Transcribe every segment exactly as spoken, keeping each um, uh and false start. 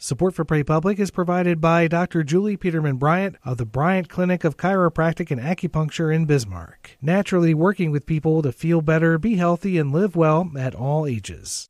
Support for Prairie Public is provided by Doctor Julie Peterman Bryant of the Bryant Clinic of Chiropractic and Acupuncture in Bismarck, naturally working with people to feel better, be healthy, and live well at all ages.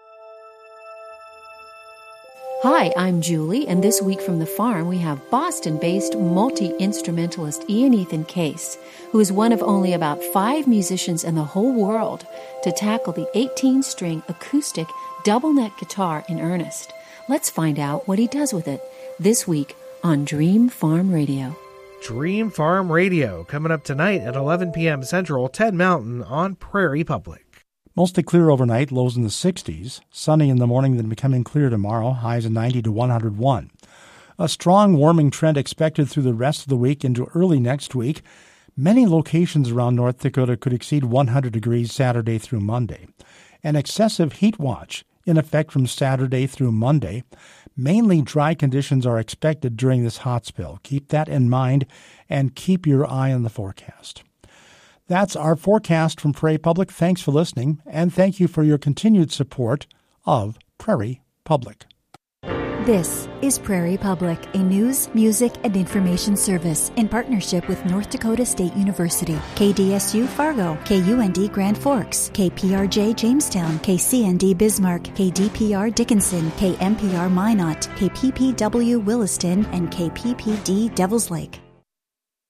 Hi, I'm Julie, and this week from the farm we have Boston-based multi-instrumentalist Ian Ethan Case, who is one of only about five musicians in the whole world to tackle the eighteen-string acoustic double-neck guitar in earnest. Let's find out what he does with it this week on Dream Farm Radio. Dream Farm Radio, coming up tonight at eleven p.m. Central, ten Mountain on Prairie Public. Mostly clear overnight, lows in the sixties. Sunny in the morning, then becoming clear tomorrow, highs of ninety to one hundred one. A strong warming trend expected through the rest of the week into early next week. Many locations around North Dakota could exceed one hundred degrees Saturday through Monday. An excessive heat watch in effect from Saturday through Monday. Mainly dry conditions are expected during this hot spell. Keep that in mind and keep your eye on the forecast. That's our forecast from Prairie Public. Thanks for listening, and thank you for your continued support of Prairie Public. This is Prairie Public, a news, music, and information service in partnership with North Dakota State University, K D S U Fargo, K U N D Grand Forks, K P R J Jamestown, K C N D Bismarck, K D P R Dickinson, K M P R Minot, K P P W Williston, and K P P D Devils Lake.